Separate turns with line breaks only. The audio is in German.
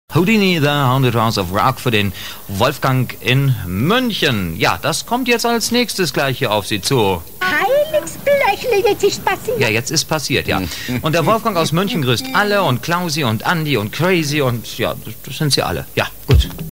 Houdini, The Haunted House of Rock für den Wolfgang in München. Ja, das kommt jetzt als nächstes gleich hier auf Sie zu.
Heiligsblöchle, jetzt ist passiert.
Ja, jetzt ist passiert, ja. Und der Wolfgang aus München grüßt alle und Klausi und Andi und Crazy und ja, das sind sie alle. Ja, gut.